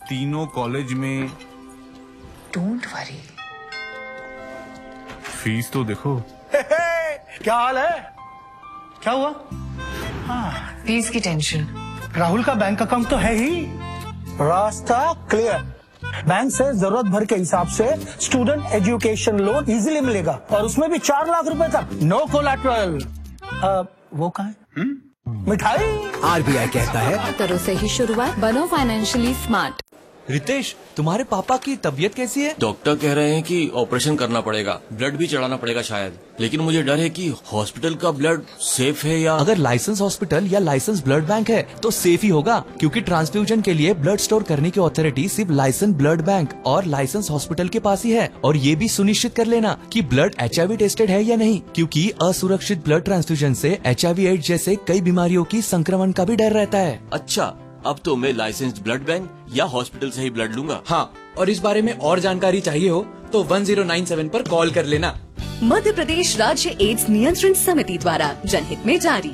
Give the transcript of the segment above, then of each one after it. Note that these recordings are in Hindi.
तीनों कॉलेज में। Don't worry. फीस तो देखो। क्या हाल है? क्या हुआ? फीस की टेंशन। राहुल का बैंक अकाउंट तो है ही, रास्ता क्लियर। बैंक से जरूरत भर के हिसाब से स्टूडेंट एजुकेशन लोन इजीली मिलेगा और उसमें भी 4 लाख रुपए तक, नो कोलैटरल। वो कहाँ है? मिठाई। आरबीआई कहता है करो सही शुरुआत, बनो फाइनेंशियली स्मार्ट। रितेश, तुम्हारे पापा की तबीयत कैसी है? डॉक्टर कह रहे हैं कि ऑपरेशन करना पड़ेगा, ब्लड भी चढ़ाना पड़ेगा शायद, लेकिन मुझे डर है कि हॉस्पिटल का ब्लड सेफ है या। अगर लाइसेंस हॉस्पिटल या लाइसेंस ब्लड बैंक है तो सेफ ही होगा, क्योंकि ट्रांसफ्यूजन के लिए ब्लड स्टोर करने की अथॉरिटी सिर्फ लाइसेंस ब्लड बैंक और लाइसेंस हॉस्पिटल के पास ही है। और ये भी सुनिश्चित कर लेना कि ब्लड HIV टेस्टेड है या नहीं, क्योंकि असुरक्षित ब्लड ट्रांसफ्यूजन से HIV एड्स जैसे कई बीमारियों की संक्रमण का भी डर रहता है। अच्छा, अब तो मैं लाइसेंस्ड ब्लड बैंक या हॉस्पिटल से ही ब्लड लूंगा। हाँ, और इस बारे में और जानकारी चाहिए हो तो 1097 पर कॉल कर लेना। मध्य प्रदेश राज्य एड्स नियंत्रण समिति द्वारा जनहित में जारी।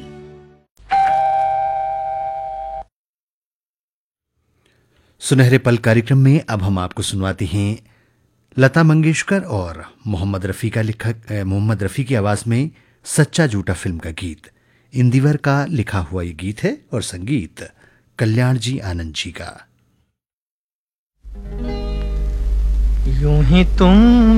सुनहरे पल कार्यक्रम में अब हम आपको सुनवाते हैं लता मंगेशकर और मोहम्मद रफी की आवाज में सच्चा झूठा फिल्म का गीत। इंदिवर का लिखा हुआ ये गीत है और संगीत कल्याण जी आनंद जी का। यूं ही तुम